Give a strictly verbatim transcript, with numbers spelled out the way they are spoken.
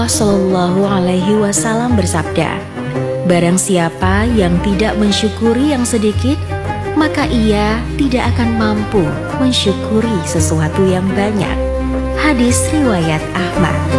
Shallallahu Alaihi Wasallam bersabda, barang siapa yang tidak mensyukuri yang sedikit, maka ia tidak akan mampu mensyukuri sesuatu yang banyak. Hadis riwayat Ahmad.